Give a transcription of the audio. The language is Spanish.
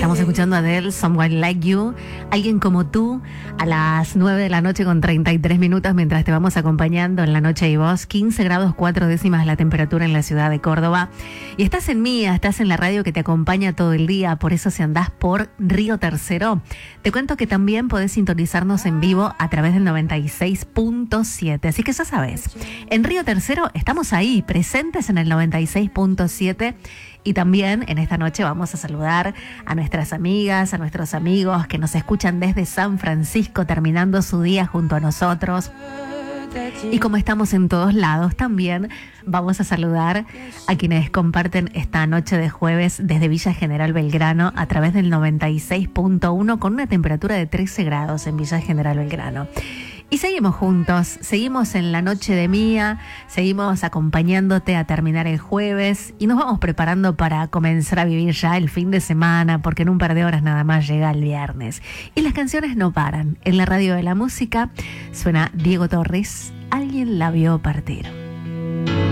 Estamos escuchando a Adele, Someone Like You, Alguien Como Tú, a las 9 de la noche con 33 minutos, mientras te vamos acompañando en La Noche y Voz. 15 grados 4 décimas la temperatura en la ciudad de Córdoba. Y estás en Mía, estás en la radio que te acompaña todo el día. Por eso, si andás por Río Tercero, te cuento que también podés sintonizarnos en vivo a través del 96.7. Así que ya sabes, en Río Tercero estamos ahí, presentes en el 96.7. Y también en esta noche vamos a saludar a nuestras amigas, a nuestros amigos que nos escuchan desde San Francisco, terminando su día junto a nosotros. Y como estamos en todos lados, también vamos a saludar a quienes comparten esta noche de jueves desde Villa General Belgrano a través del 96.1 con una temperatura de 13 grados en Villa General Belgrano. Y seguimos juntos, seguimos en la noche de Mía, seguimos acompañándote a terminar el jueves y nos vamos preparando para comenzar a vivir ya el fin de semana, porque en un par de horas nada más llega el viernes. Y las canciones no paran. En la radio de la música suena Diego Torres, Alguien la vio partir.